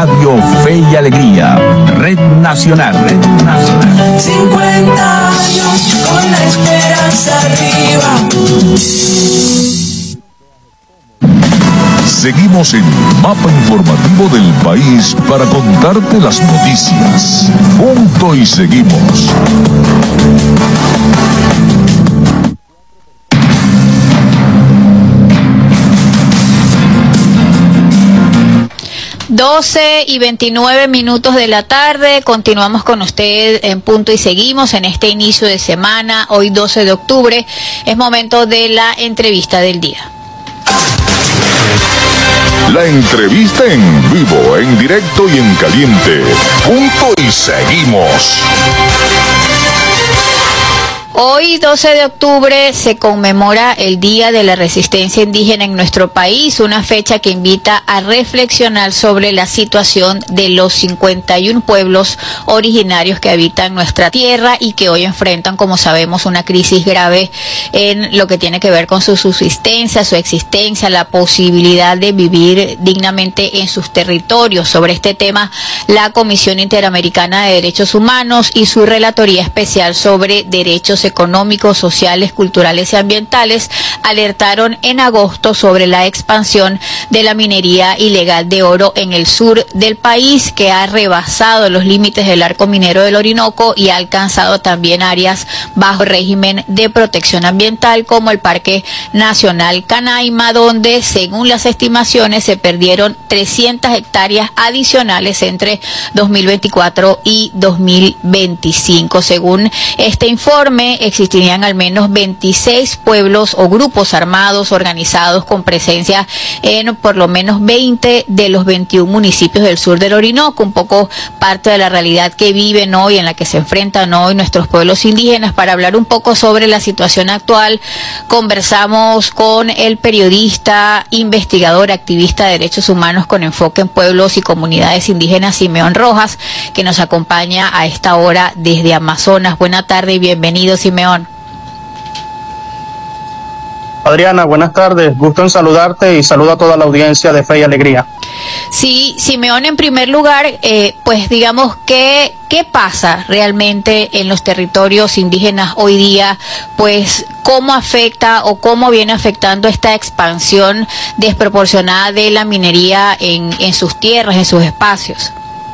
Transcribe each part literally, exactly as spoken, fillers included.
Radio Fe y Alegría, Red Nacional. Red Nacional. cincuenta años con la esperanza arriba. Seguimos en Mapa Informativo del País para contarte las noticias. Punto y seguimos. doce y veintinueve minutos de la tarde, continuamos con usted en Punto y Seguimos en este inicio de semana, hoy doce de octubre, es momento de la entrevista del día. La entrevista en vivo, en directo y en caliente. Punto y seguimos. Hoy, doce de octubre, se conmemora el Día de la Resistencia Indígena en nuestro país, una fecha que invita a reflexionar sobre la situación de los cincuenta y uno pueblos originarios que habitan nuestra tierra y que hoy enfrentan, como sabemos, una crisis grave en lo que tiene que ver con su subsistencia, su existencia, la posibilidad de vivir dignamente en sus territorios. Sobre este tema, la Comisión Interamericana de Derechos Humanos y su Relatoría Especial sobre Derechos Económicos, Sociales, Culturales y Ambientales alertaron en agosto sobre la expansión de la minería ilegal de oro en el sur del país, que ha rebasado los límites del arco minero del Orinoco y ha alcanzado también áreas bajo régimen de protección ambiental como el Parque Nacional Canaima, donde según las estimaciones se perdieron trescientas hectáreas adicionales entre dos mil veinticuatro y dos mil veinticinco. Según este informe, existirían al menos veintiséis pueblos o grupos armados organizados con presencia en por lo menos veinte de los veintiún municipios del sur del Orinoco, un poco parte de la realidad que viven hoy, en la que se enfrentan hoy nuestros pueblos indígenas. Para hablar un poco sobre la situación actual, conversamos con el periodista, investigador, activista de derechos humanos con enfoque en pueblos y comunidades indígenas, Simeón Rojas, que nos acompaña a esta hora desde Amazonas. Buena tarde y bienvenido, Simeón. Adriana, buenas tardes, gusto en saludarte y saludo a toda la audiencia de Fe y Alegría. Sí, Simeón, en primer lugar, eh, pues digamos, ¿qué, ¿qué pasa realmente en los territorios indígenas hoy día? Pues, ¿cómo afecta o cómo viene afectando esta expansión desproporcionada de la minería en, en sus tierras, en sus espacios?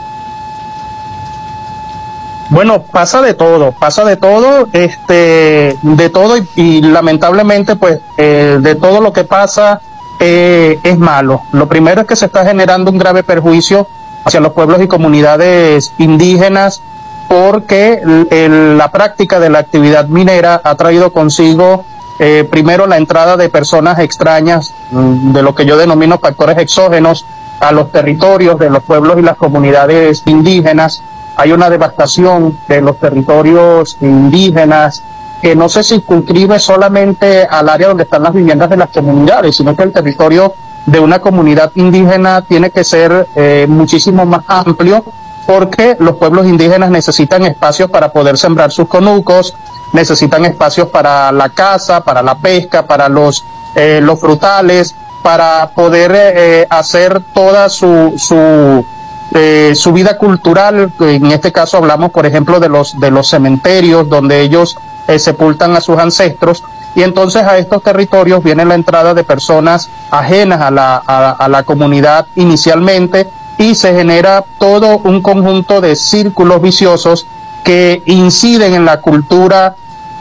Bueno, pasa de todo, pasa de todo, este, de todo y, y lamentablemente, pues, eh, de todo lo que pasa eh, es malo. Lo primero es que se está generando un grave perjuicio hacia los pueblos y comunidades indígenas porque el, la práctica de la actividad minera ha traído consigo eh, primero la entrada de personas extrañas, de lo que yo denomino factores exógenos, a los territorios de los pueblos y las comunidades indígenas. Hay una devastación de los territorios indígenas que no se circunscribe solamente al área donde están las viviendas de las comunidades, sino que el territorio de una comunidad indígena tiene que ser eh, muchísimo más amplio, porque los pueblos indígenas necesitan espacios para poder sembrar sus conucos, necesitan espacios para la caza, para la pesca, para los, eh, los frutales, para poder eh, hacer toda su... su Eh, su vida cultural. En este caso hablamos, por ejemplo, de los de los cementerios donde ellos eh, sepultan a sus ancestros, y entonces a estos territorios viene la entrada de personas ajenas a la, a, a la comunidad inicialmente, y se genera todo un conjunto de círculos viciosos que inciden en la cultura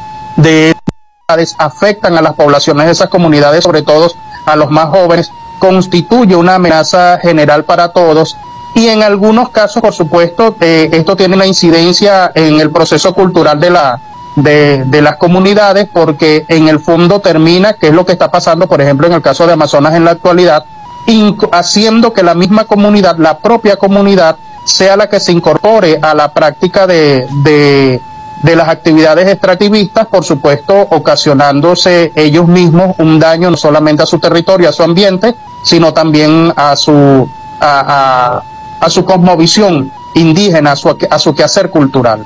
de afectan a las poblaciones de esas comunidades, sobre todo a los más jóvenes, constituye una amenaza general para todos. Y en algunos casos, por supuesto, eh, esto tiene una incidencia en el proceso cultural de, la, de, de las comunidades, porque en el fondo termina, que es lo que está pasando, por ejemplo, en el caso de Amazonas en la actualidad, haciendo que la misma comunidad, la propia comunidad, sea la que se incorpore a la práctica de, de, de las actividades extractivistas, por supuesto, ocasionándose ellos mismos un daño no solamente a su territorio, a su ambiente, sino también a su... a, a a su cosmovisión indígena, a su, a su quehacer cultural.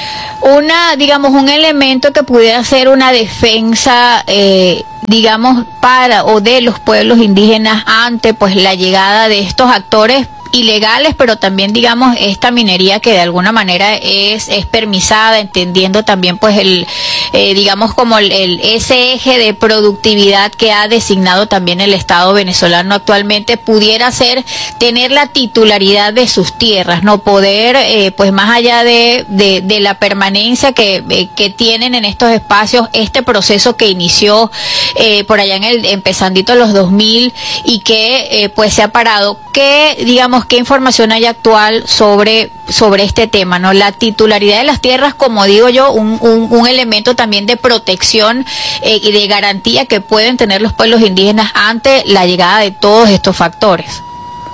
Una, digamos, un elemento que pudiera ser una defensa, eh, digamos, para o de los pueblos indígenas ante pues la llegada de estos actores ilegales, pero también digamos esta minería que de alguna manera es, es permisada, entendiendo también pues el, eh, digamos como el, el, ese eje de productividad que ha designado también el Estado venezolano actualmente, pudiera ser tener la titularidad de sus tierras, no poder eh, pues más allá de, de, de la permanencia que, eh, que tienen en estos espacios, este proceso que inició eh, por allá en el empezandito los dos mil y que eh, pues se ha parado. ¿Qué, digamos, qué información hay actual sobre, sobre este tema, ¿no? La titularidad de las tierras, como digo yo, un, un, un elemento también de protección eh, y de garantía que pueden tener los pueblos indígenas ante la llegada de todos estos factores.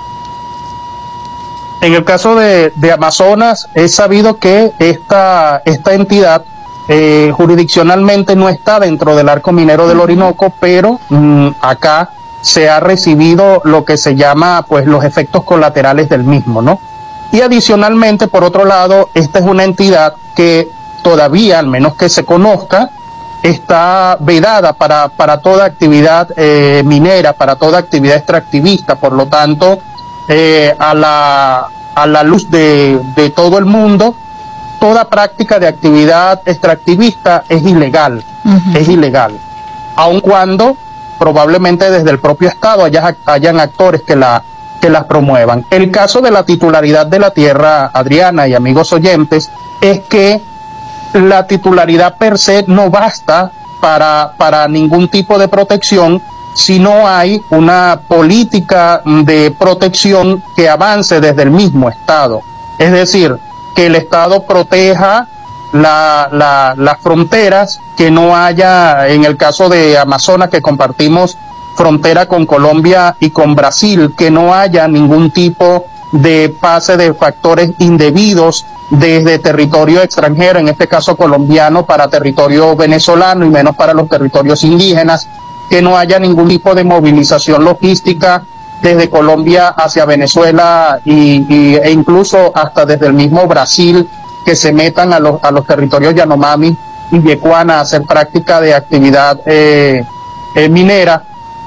En el caso de, de Amazonas, es sabido que esta, esta entidad eh, jurisdiccionalmente no está dentro del arco minero del Orinoco, pero mmm, acá se ha recibido lo que se llama pues los efectos colaterales del mismo, ¿no? Y adicionalmente, por otro lado, esta es una entidad que todavía, al menos que se conozca, está vedada para, para toda actividad eh, minera, para toda actividad extractivista. Por lo tanto, eh, a la, a la luz de, de todo el mundo, toda práctica de actividad extractivista es ilegal, uh-huh. es ilegal, aun cuando probablemente desde el propio Estado haya, hayan actores que la que las promuevan. El caso de la titularidad de la tierra, Adriana y amigos oyentes, es que la titularidad per se no basta para, para ningún tipo de protección si no hay una política de protección que avance desde el mismo Estado. Es decir, que el Estado proteja La, la, las fronteras, que no haya, en el caso de Amazonas, que compartimos frontera con Colombia y con Brasil, que no haya ningún tipo de pase de factores indebidos desde territorio extranjero, en este caso colombiano, para territorio venezolano y menos para los territorios indígenas, que no haya ningún tipo de movilización logística desde Colombia hacia Venezuela y, y, e incluso hasta desde el mismo Brasil, que se metan a los, a los territorios Yanomami y Yecuana a hacer práctica de actividad eh, eh, minera.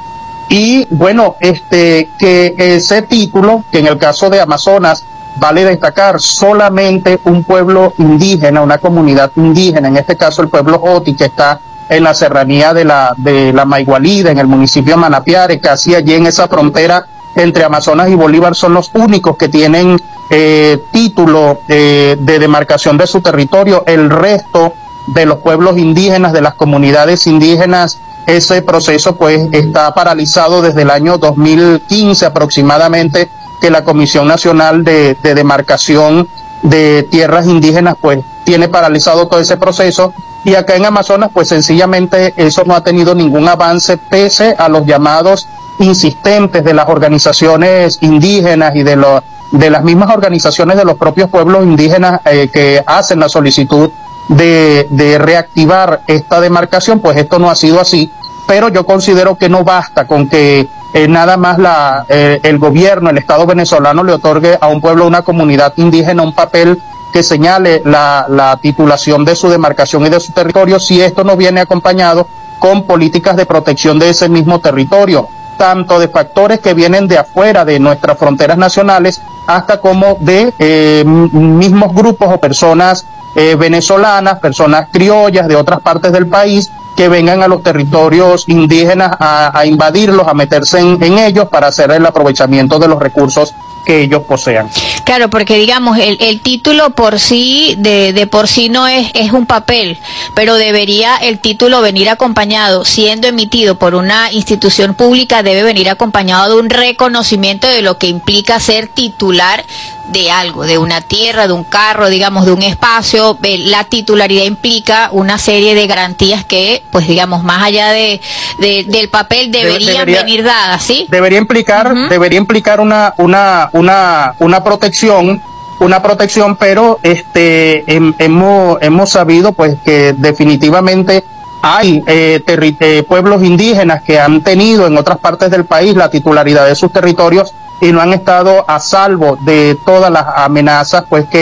Y bueno, este que ese título, que en el caso de Amazonas vale destacar, solamente un pueblo indígena, una comunidad indígena, en este caso el pueblo Joti, que está en la serranía de la, de la Maigualida, en el municipio de Manapiare, casi allí en esa frontera entre Amazonas y Bolívar, son los únicos que tienen eh, título eh, de demarcación de su territorio. El resto de los pueblos indígenas, de las comunidades indígenas, ese proceso pues está paralizado desde el año dos mil quince aproximadamente, que la Comisión Nacional de, de Demarcación de Tierras Indígenas pues tiene paralizado todo ese proceso. Y acá en Amazonas pues sencillamente eso no ha tenido ningún avance, pese a los llamados insistentes de las organizaciones indígenas y de, lo, de las mismas organizaciones de los propios pueblos indígenas eh, que hacen la solicitud de, de reactivar esta demarcación. Pues esto no ha sido así, pero yo considero que no basta con que eh, nada más la, eh, el gobierno, el Estado venezolano le otorgue a un pueblo, a una comunidad indígena, un papel que señale la, la titulación de su demarcación y de su territorio, si esto no viene acompañado con políticas de protección de ese mismo territorio, tanto de factores que vienen de afuera de nuestras fronteras nacionales, hasta como de eh, mismos grupos o personas eh, venezolanas, personas criollas de otras partes del país, que vengan a los territorios indígenas a, a invadirlos, a meterse en, en ellos para hacer el aprovechamiento de los recursos que ellos posean. Claro, porque digamos, el, el título por sí, de, de por sí no es, es un papel, pero debería el título venir acompañado, siendo emitido por una institución pública, debe venir acompañado de un reconocimiento de lo que implica ser titular de algo, de una tierra, de un carro, digamos, de un espacio. La titularidad implica una serie de garantías que, pues digamos, más allá de, de del papel deberían debería, venir dadas, ¿sí? Debería implicar, uh-huh. debería implicar una, una, una, una protección, una protección, pero este hem, hemos, hemos sabido pues que definitivamente hay eh, terri- eh, pueblos indígenas que han tenido en otras partes del país la titularidad de sus territorios y no han estado a salvo de todas las amenazas pues que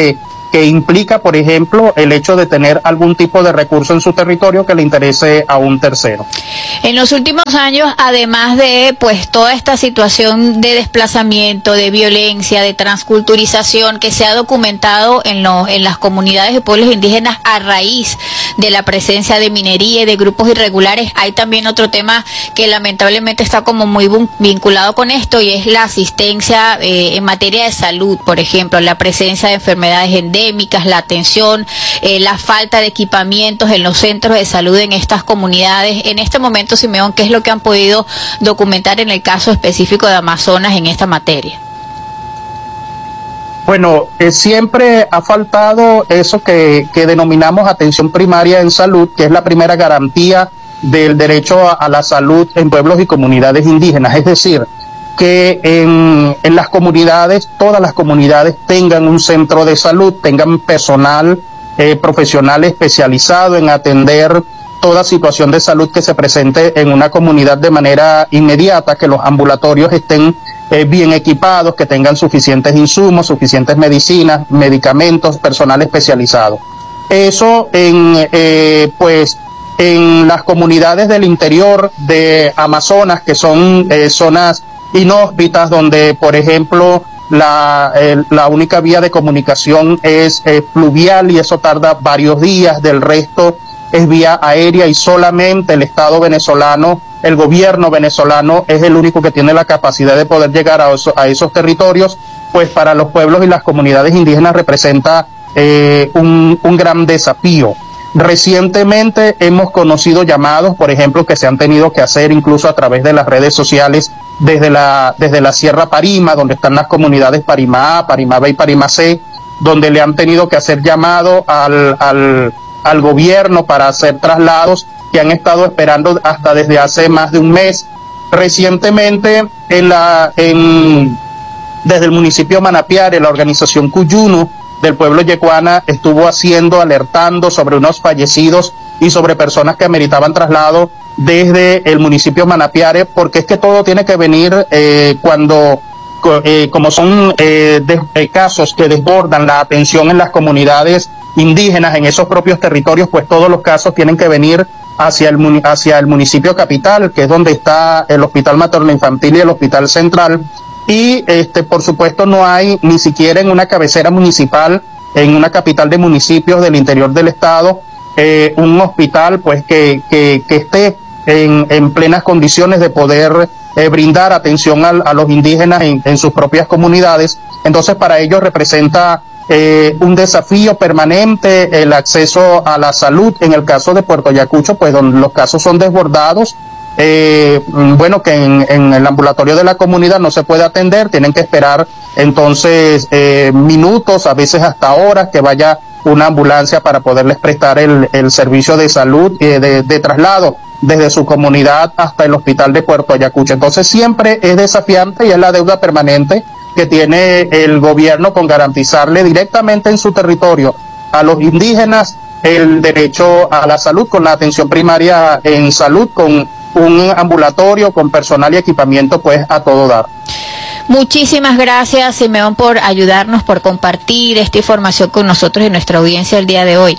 que implica, por ejemplo, el hecho de tener algún tipo de recurso en su territorio que le interese a un tercero. En los últimos años, además de pues toda esta situación de desplazamiento, de violencia, de transculturización que se ha documentado en, los, en las comunidades de pueblos indígenas a raíz de la presencia de minería y de grupos irregulares, hay también otro tema que lamentablemente está como muy vinculado con esto, y es la asistencia eh, en materia de salud, por ejemplo, la presencia de enfermedades endémicas, la atención, eh, la falta de equipamientos en los centros de salud en estas comunidades. En este momento, Simeón, ¿qué es lo que han podido documentar en el caso específico de Amazonas en esta materia? Bueno, eh, siempre ha faltado eso que, que denominamos atención primaria en salud, que es la primera garantía del derecho a, a la salud en pueblos y comunidades indígenas. Es decir, que en, en las comunidades, todas las comunidades tengan un centro de salud, tengan personal eh, profesional especializado en atender toda situación de salud que se presente en una comunidad de manera inmediata, que los ambulatorios estén eh, bien equipados, que tengan suficientes insumos, suficientes medicinas, medicamentos, personal especializado. Eso en, eh, pues, en las comunidades del interior de Amazonas, que son eh, zonas inhóspitas, donde, por ejemplo, la, eh, la única vía de comunicación es eh, fluvial, y eso tarda varios días. Del resto es vía aérea, y solamente el Estado venezolano, el gobierno venezolano, es el único que tiene la capacidad de poder llegar a, eso, a esos territorios. Pues para los pueblos y las comunidades indígenas representa eh, un, un gran desafío. Recientemente hemos conocido llamados, por ejemplo, que se han tenido que hacer incluso a través de las redes sociales desde la, desde la Sierra Parima, donde están las comunidades Parima A, Parima B y Parima C, donde le han tenido que hacer llamado al, al, al gobierno para hacer traslados que han estado esperando hasta desde hace más de un mes. Recientemente, en la, en, desde el municipio Manapiare, la organización Cuyuno del pueblo yecuana estuvo haciendo, alertando sobre unos fallecidos y sobre personas que ameritaban traslado desde el municipio Manapiare, porque es que todo tiene que venir eh, cuando, eh, como son eh, de, eh, casos que desbordan la atención en las comunidades indígenas, en esos propios territorios, pues todos los casos tienen que venir hacia el, hacia el municipio capital, que es donde está el Hospital Materno Infantil y el Hospital Central. Y este, por supuesto, no hay ni siquiera en una cabecera municipal, en una capital de municipios del interior del estado, eh, un hospital pues que, que, que esté en, en plenas condiciones de poder eh, brindar atención a, a los indígenas en, en sus propias comunidades. Entonces, para ellos representa eh, un desafío permanente el acceso a la salud. En el caso de Puerto Ayacucho, pues donde los casos son desbordados, Eh, bueno, que en, en el ambulatorio de la comunidad no se puede atender, tienen que esperar entonces eh, minutos, a veces hasta horas, que vaya una ambulancia para poderles prestar el, el servicio de salud, eh, de, de traslado desde su comunidad hasta el hospital de Puerto Ayacucho. Entonces siempre es desafiante, y es la deuda permanente que tiene el gobierno con garantizarle directamente en su territorio a los indígenas el derecho a la salud, con la atención primaria en salud, con un ambulatorio con personal y equipamiento pues a todo dar. Muchísimas gracias, Simeón, por ayudarnos, por compartir esta información con nosotros y nuestra audiencia el día de hoy.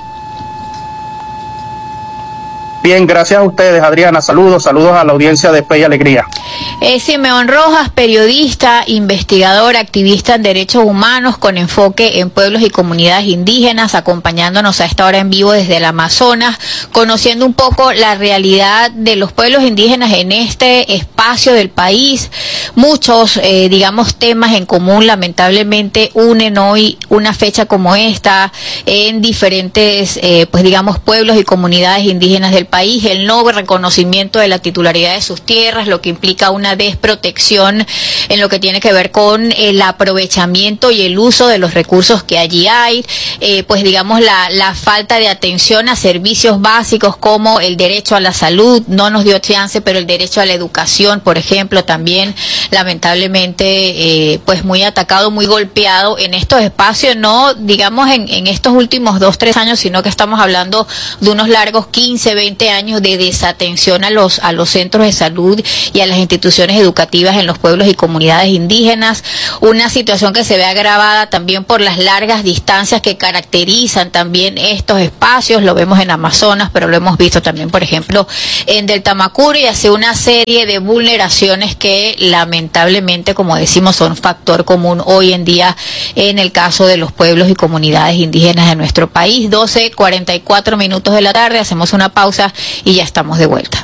Bien, gracias a ustedes, Adriana. Saludos, saludos a la audiencia de Fe y Alegría. Es Simeón Rojas, periodista, investigador, activista en derechos humanos con enfoque en pueblos y comunidades indígenas, acompañándonos a esta hora en vivo desde el Amazonas, conociendo un poco la realidad de los pueblos indígenas en este espacio del país. Muchos, eh, digamos, temas en común lamentablemente unen hoy una fecha como esta en diferentes, eh, pues digamos, pueblos y comunidades indígenas del país. El no reconocimiento de la titularidad de sus tierras, lo que implica una desprotección en lo que tiene que ver con el aprovechamiento y el uso de los recursos que allí hay, eh, pues digamos la, la falta de atención a servicios básicos como el derecho a la salud, no nos dio chance, pero el derecho a la educación, por ejemplo, también lamentablemente eh, pues muy atacado, muy golpeado en estos espacios, no digamos en, en estos últimos dos, tres años, sino que estamos hablando de unos largos quince, veinte veinte años de desatención a los, a los centros de salud y a las instituciones educativas en los pueblos y comunidades indígenas, una situación que se ve agravada también por las largas distancias que caracterizan también estos espacios. Lo vemos en Amazonas, pero lo hemos visto también, por ejemplo, en Del Tamacuro, y hace una serie de vulneraciones que lamentablemente, como decimos, son factor común hoy en día en el caso de los pueblos y comunidades indígenas de nuestro país. doce cuarenta y cuatro minutos de la tarde, hacemos una pausa y ya estamos de vuelta.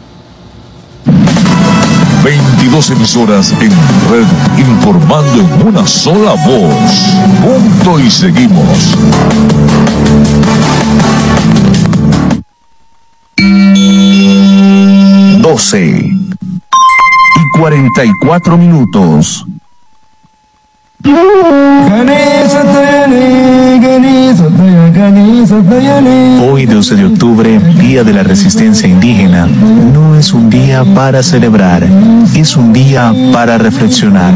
veintidós emisoras en red, informando en una sola voz. Punto y seguimos. doce y cuarenta y cuatro minutos. Hoy, doce de octubre, Día de la Resistencia Indígena, no es un día para celebrar, es un día para reflexionar.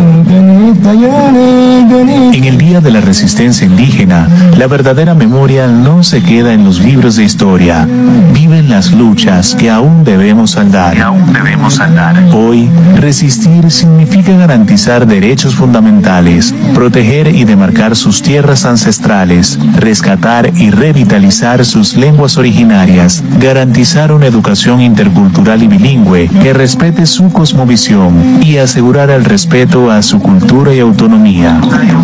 En el Día de la Resistencia Indígena, la verdadera memoria no se queda en los libros de historia, viven las luchas que aún debemos saldar. Hoy, resistir significa garantizar derechos fundamentales, proteger y demarcar sus tierras ancestrales, rescatar y revitalizar sus lenguas originarias, garantizar una educación intercultural y bilingüe que respete su cosmovisión y asegurar el respeto a su cultura y autonomía.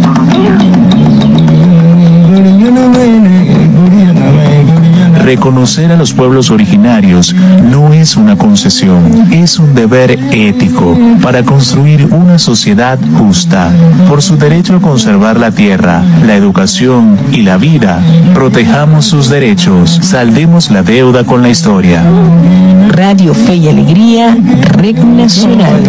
Reconocer a los pueblos originarios no es una concesión, es un deber ético para construir una sociedad justa. Por su derecho a conservar la tierra, la educación y la vida, protejamos sus derechos, saldemos la deuda con la historia. Radio Fe y Alegría, Red Nacional.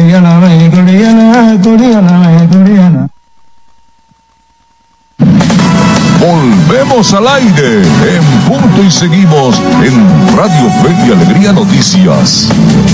Volvemos al aire en Punto y Seguimos en Radio Fe y Alegría Noticias.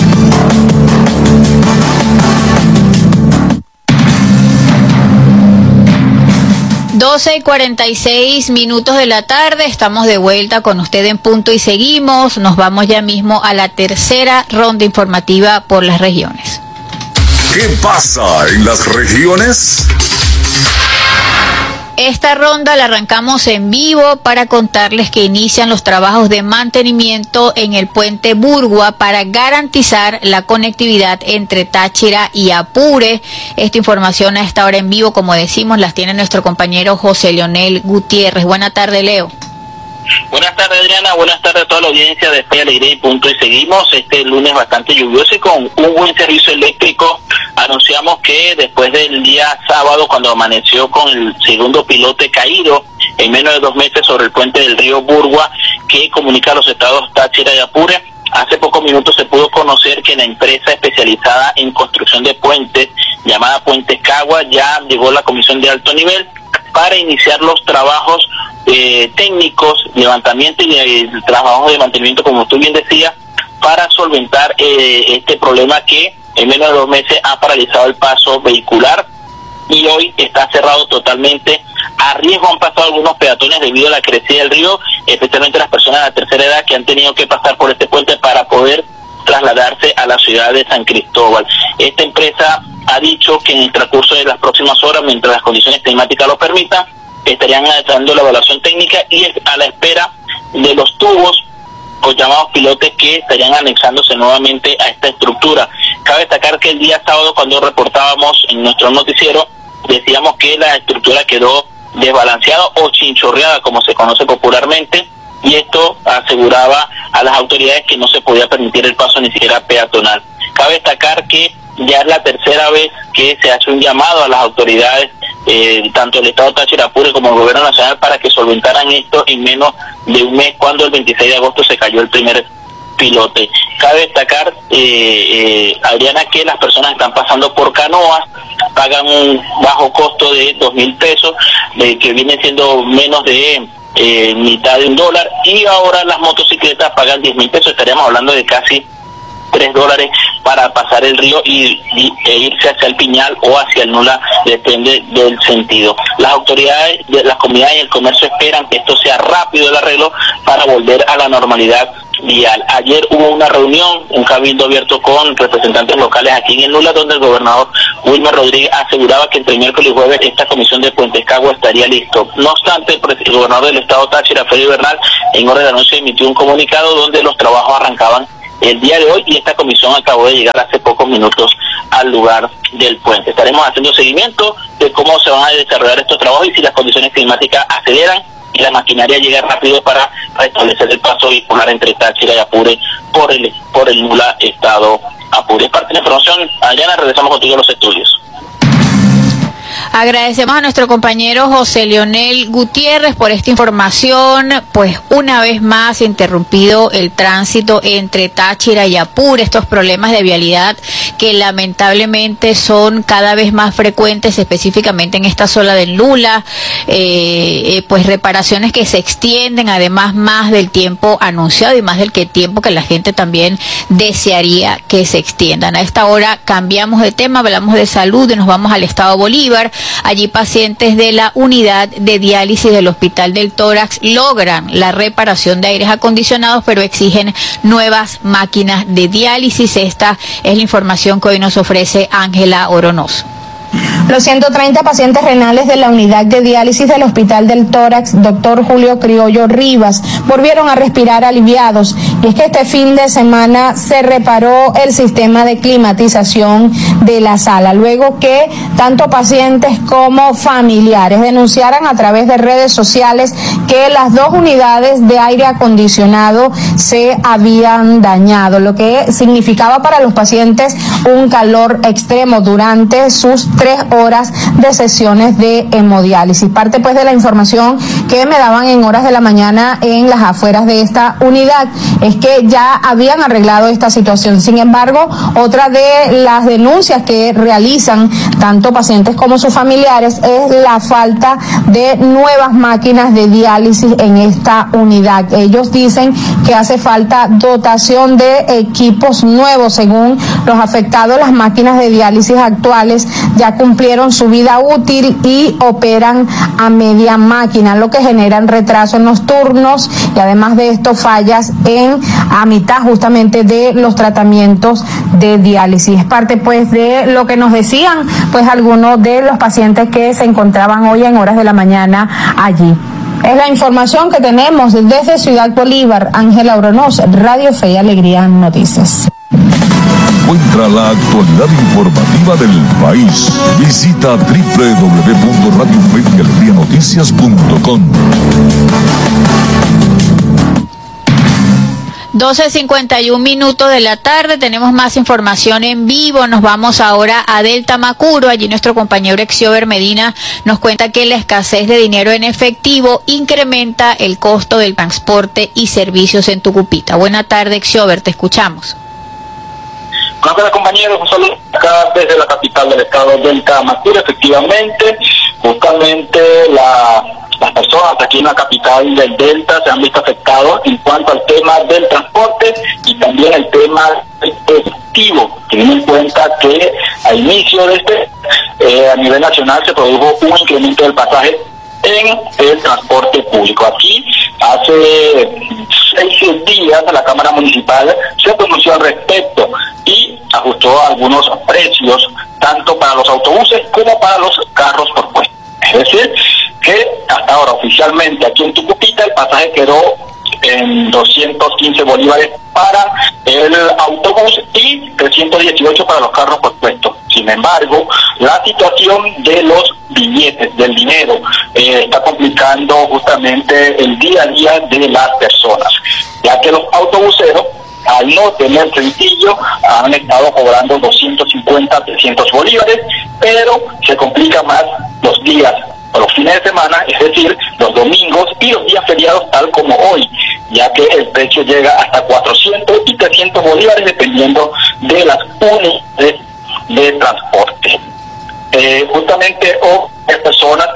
doce y cuarenta y seis minutos de la tarde, estamos de vuelta con usted en Punto y Seguimos. Nos vamos ya mismo a la tercera ronda informativa por las regiones. ¿Qué pasa en las regiones? Esta ronda la arrancamos en vivo para contarles que inician los trabajos de mantenimiento en el puente Burgua para garantizar la conectividad entre Táchira y Apure. Esta información a esta hora en vivo, como decimos, las tiene nuestro compañero José Leonel Gutiérrez. Buenas tardes, Leo. Buenas tardes, Adriana. Buenas tardes a toda la audiencia de Fe, Alegría y Punto y Seguimos. Este lunes bastante lluvioso y con un buen servicio eléctrico. Anunciamos que después del día sábado, cuando amaneció con el segundo pilote caído en menos de dos meses sobre el puente del río Burgua, que comunica a los estados Táchira y Apure, hace pocos minutos se pudo conocer que la empresa especializada en construcción de puentes, llamada Puentes Cagua, ya llegó a la comisión de alto nivel para iniciar los trabajos eh, técnicos, levantamiento y eh, trabajos de mantenimiento, como tú bien decías, para solventar eh, este problema que en menos de dos meses ha paralizado el paso vehicular y hoy está cerrado totalmente. A riesgo han pasado algunos peatones debido a la crecida del río, especialmente las personas de la tercera edad que han tenido que pasar por este puente para poder trasladarse a la ciudad de San Cristóbal. Esta empresa ha dicho que en el transcurso de las próximas horas, mientras las condiciones climáticas lo permitan, estarían dando la evaluación técnica y a la espera de los tubos o llamados pilotes que estarían anexándose nuevamente a esta estructura. Cabe destacar que el día sábado, cuando reportábamos en nuestro noticiero, decíamos que la estructura quedó desbalanceada o chinchorreada, como se conoce popularmente, y esto aseguraba a las autoridades que no se podía permitir el paso ni siquiera peatonal. Cabe destacar que ya es la tercera vez que se hace un llamado a las autoridades, eh, tanto el Estado Táchira Apure como el Gobierno Nacional, para que solventaran esto en menos de un mes, cuando el veintiséis de agosto se cayó el primer pilote. Cabe destacar, eh, eh, Adriana, que las personas están pasando por canoas, pagan un bajo costo de dos mil pesos, eh, que viene siendo menos de eh, mitad de un dólar, y ahora las motocicletas pagan diez mil pesos, estaríamos hablando de casi tres dólares para pasar el río y, y e irse hacia el Piñal o hacia el Nula, depende del sentido. Las autoridades de las comunidades y el comercio esperan que esto sea rápido el arreglo para volver a la normalidad vial. Ayer hubo una reunión, un cabildo abierto con representantes locales aquí en el Nula, donde el gobernador Wilmer Rodríguez aseguraba que entre miércoles y jueves esta comisión de Puente Cagua estaría listo. No obstante, el gobernador del estado Táchira, Freddy Bernal, en hora de la noche emitió un comunicado donde los trabajos arrancaban el día de hoy y esta comisión acabó de llegar hace pocos minutos al lugar del puente. Estaremos haciendo seguimiento de cómo se van a desarrollar estos trabajos y si las condiciones climáticas aceleran y la maquinaria llega rápido para restablecer el paso vehicular entre Táchira y Apure por el por el Nula estado Apure. Es parte de la información. Adriana, regresamos contigo a los estudios. Agradecemos a nuestro compañero José Leonel Gutiérrez por esta información. Pues una vez más interrumpido el tránsito entre Táchira y Apure, estos problemas de vialidad que lamentablemente son cada vez más frecuentes, específicamente en esta zona del Nula, eh, eh, pues reparaciones que se extienden además más del tiempo anunciado y más del que tiempo que la gente también desearía que se extiendan. A esta hora cambiamos de tema, hablamos de salud y nos vamos al estado Bolívar. Allí pacientes de la unidad de diálisis del Hospital del Tórax logran la reparación de aires acondicionados, pero exigen nuevas máquinas de diálisis. Esta es la información que hoy nos ofrece Ángela Oronoso. Los ciento treinta pacientes renales de la unidad de diálisis del Hospital del Tórax, doctor Julio Criollo Rivas, volvieron a respirar aliviados. Y es que este fin de semana se reparó el sistema de climatización de la sala, luego que tanto pacientes como familiares denunciaran a través de redes sociales que las dos unidades de aire acondicionado se habían dañado, lo que significaba para los pacientes un calor extremo durante sus tres horas de sesiones de hemodiálisis. Parte pues de la información que me daban en horas de la mañana en las afueras de esta unidad es que ya habían arreglado esta situación. Sin embargo, otra de las denuncias que realizan tanto pacientes como sus familiares es la falta de nuevas máquinas de diálisis en esta unidad. Ellos dicen que hace falta dotación de equipos nuevos. Según los afectados, las máquinas de diálisis actuales ya cumplieron su vida útil y operan a media máquina, lo que generan retraso en los turnos y además de esto fallas en a mitad justamente de los tratamientos de diálisis. Es parte pues de lo que nos decían pues algunos de los pacientes que se encontraban hoy en horas de la mañana allí. Es la información que tenemos desde Ciudad Bolívar. Ángela Oronoz, Radio Fe y Alegría Noticias. Encuentra la actualidad informativa del país. Visita doble u doble u doble u punto radio fe y alegría noticias punto com. doce cincuenta y un minutos de la tarde, tenemos más información en vivo. Nos vamos ahora a Delta Macuro. Allí nuestro compañero Exiober Medina nos cuenta que la escasez de dinero en efectivo incrementa el costo del transporte y servicios en Tucupita. Buena tarde, Exiober, te escuchamos. Buenas tardes, compañeros, un saludo acá desde la capital del estado Delta Macuro. Efectivamente, justamente la, las personas aquí en la capital del Delta se han visto afectados en cuanto al tema del transporte y también el tema efectivo, teniendo en cuenta que a inicio de este, eh, a nivel nacional se produjo un incremento del pasaje en el transporte público. Aquí hace seis días la Cámara Municipal se pronunció al respecto y ajustó algunos precios tanto para los autobuses como para los carros por puesto. Es decir, que hasta ahora oficialmente aquí en Tucupita el pasaje quedó en doscientos quince bolívares para el autobús y trescientos dieciocho para los carros por puesto. Sin embargo, la situación de los billetes, del dinero, eh, está complicando justamente el día a día de las personas, ya que los autobuseros, al no tener sencillo, han estado cobrando doscientos cincuenta, trescientos bolívares, pero se complica más los días o los fines de semana, es decir, los domingos y los días feriados tal como hoy, ya que el precio llega hasta cuatrocientos y trescientos bolívares dependiendo de las unidades de transporte. Eh, justamente o oh, hay personas que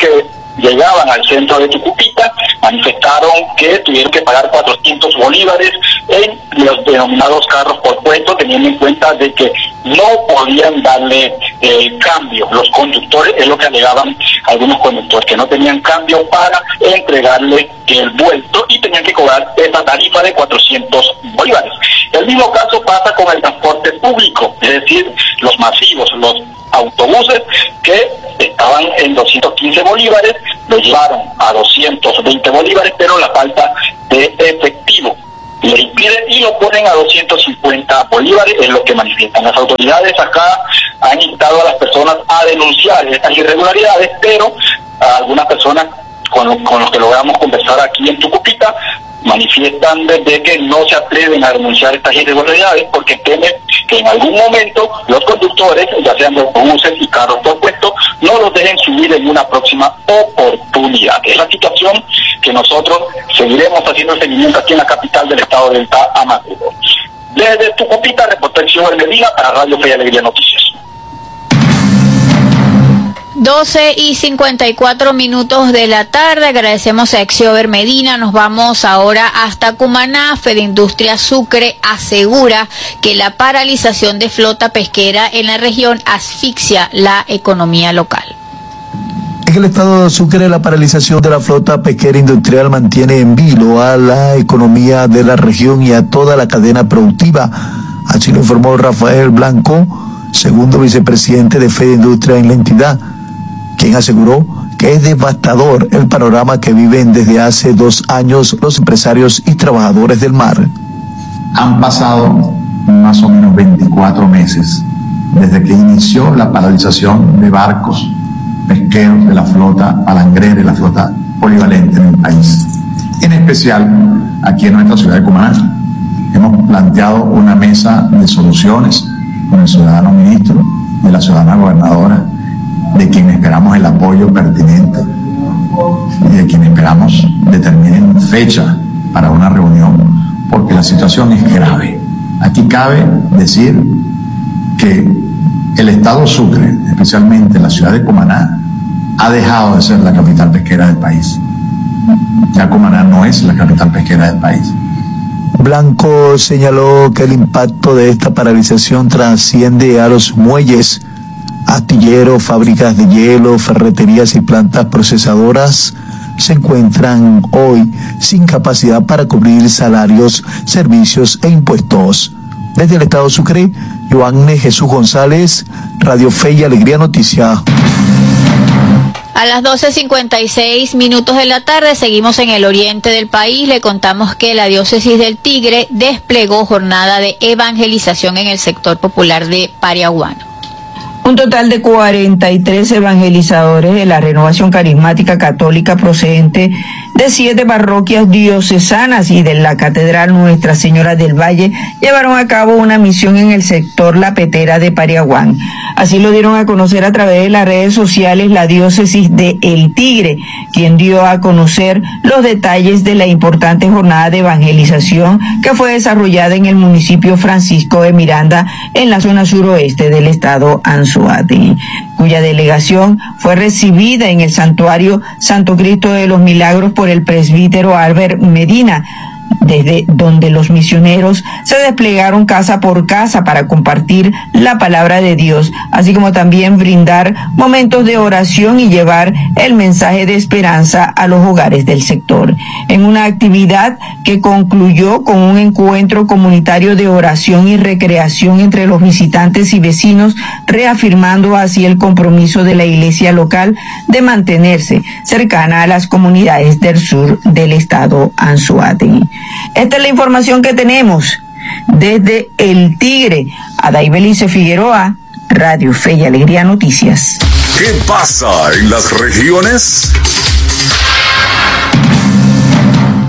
llegaban al centro de Tucupita, manifestaron que tuvieron que pagar cuatrocientos bolívares en los denominados carros por puesto, teniendo en cuenta de que no podían darle eh, cambio. Los conductores, es lo que alegaban algunos conductores, que no tenían cambio para entregarle el vuelto y tenían que cobrar esa tarifa de cuatrocientos bolívares. El mismo caso pasa con el transporte público, es decir, los masivos, los autobuses que estaban en doscientos quince bolívares, lo llevaron a doscientos veinte bolívares, pero la falta de efectivo le impide y lo ponen a doscientos cincuenta bolívares, es lo que manifiestan. Las autoridades acá han instado a las personas a denunciar estas irregularidades, pero a algunas personas con, lo, con los que logramos conversar aquí en Tucupita manifiestan desde que no se atreven a denunciar estas irregularidades porque temen que en algún momento los conductores, ya sean de autobuses y carros por puesto, no los dejen subir en una próxima oportunidad. Es la situación que nosotros seguiremos haciendo seguimiento aquí en la capital del estado del Amacuro. Desde Tucupita, reportó Xiober Medina para Radio Fe y Alegría Noticias. doce y cincuenta y cuatro minutos de la tarde. Agradecemos a Xiober Medina. Nos vamos ahora hasta Cumaná. Fedindustria Sucre asegura que la paralización de flota pesquera en la región asfixia la economía local. En el estado de Sucre, la paralización de la flota pesquera industrial mantiene en vilo a la economía de la región y a toda la cadena productiva. Así lo informó Rafael Blanco, segundo vicepresidente de Fedindustria en la entidad, quien aseguró que es devastador el panorama que viven desde hace dos años los empresarios y trabajadores del mar. Han pasado más o menos veinticuatro meses desde que inició la paralización de barcos pesqueros de la flota palangrera y la flota polivalente en el país. En especial aquí en nuestra ciudad de Cumaná. Hemos planteado una mesa de soluciones con el ciudadano ministro y la ciudadana gobernadora, de quien esperamos el apoyo pertinente y de quien esperamos determinen fecha para una reunión, porque la situación es grave. Aquí cabe decir que el estado Sucre, especialmente la ciudad de Cumaná, ha dejado de ser la capital pesquera del país. Ya Cumaná no es la capital pesquera del país. Blanco señaló que el impacto de esta paralización trasciende a los muelles, astilleros, fábricas de hielo, ferreterías y plantas procesadoras. Se encuentran hoy sin capacidad para cubrir salarios, servicios e impuestos. Desde el estado Sucre, Joanne Jesús González, Radio Fe y Alegría Noticias. A las doce cincuenta y seis minutos de la tarde seguimos en el oriente del país. Le contamos que la diócesis del Tigre desplegó jornada de evangelización en el sector popular de Pariaguano. Un total de cuarenta y tres evangelizadores de la Renovación Carismática Católica procedente de siete parroquias diocesanas y de la Catedral Nuestra Señora del Valle llevaron a cabo una misión en el sector La Petera de Pariaguán. Así lo dieron a conocer a través de las redes sociales la diócesis de El Tigre, quien dio a conocer los detalles de la importante jornada de evangelización que fue desarrollada en el municipio Francisco de Miranda, en la zona suroeste del estado Anzoátegui, cuya delegación fue recibida en el santuario Santo Cristo de los Milagros por el presbítero Albert Medina, desde donde los misioneros se desplegaron casa por casa para compartir la palabra de Dios, así como también brindar momentos de oración y llevar el mensaje de esperanza a los hogares del sector. En una actividad que concluyó con un encuentro comunitario de oración y recreación entre los visitantes y vecinos, reafirmando así el compromiso de la iglesia local de mantenerse cercana a las comunidades del sur del estado Anzoátegui. Esta es la información que tenemos desde El Tigre. Adaibelice Figueroa, Radio Fe y Alegría Noticias. ¿Qué pasa en las regiones?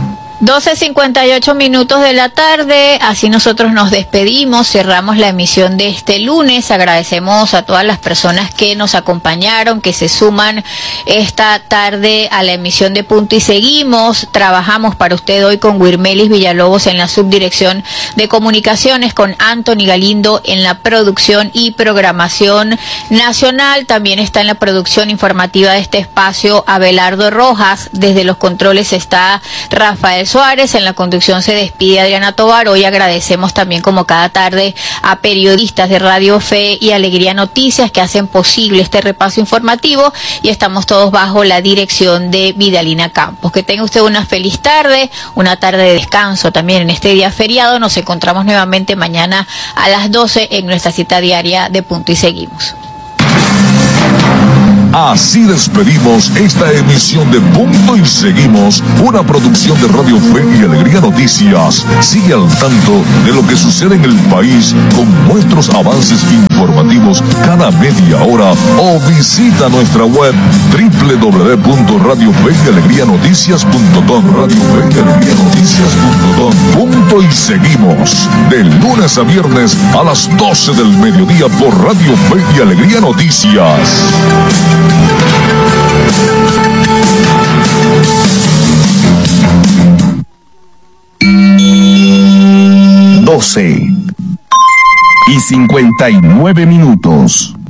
doce cincuenta y ocho minutos de la tarde, así nosotros nos despedimos, cerramos la emisión de este lunes, agradecemos a todas las personas que nos acompañaron, que se suman esta tarde a la emisión de Punto y Seguimos. Trabajamos para usted hoy con Wirmelis Villalobos en la subdirección de comunicaciones, con Anthony Galindo en la producción y programación nacional. También está en la producción informativa de este espacio Abelardo Rojas. Desde los controles está Rafael Suárez. En la conducción se despide Adriana Tovar. Hoy agradecemos también, como cada tarde, a periodistas de Radio Fe y Alegría Noticias que hacen posible este repaso informativo, y estamos todos bajo la dirección de Vidalina Campos. Que tenga usted una feliz tarde, una tarde de descanso también en este día feriado. Nos encontramos nuevamente mañana a las doce en nuestra cita diaria de Punto y Seguimos. Así despedimos esta emisión de Punto y Seguimos, una producción de Radio Fe y Alegría Noticias. Sigue al tanto de lo que sucede en el país con nuestros avances informativos cada media hora, o visita nuestra web doble u doble u doble u punto radio fe y alegría noticias punto com. Radio Fe y Alegría Noticias punto com. Punto y Seguimos, de lunes a viernes a las doce del mediodía por Radio Fe y Alegría Noticias. doce y cincuenta y nueve minutos.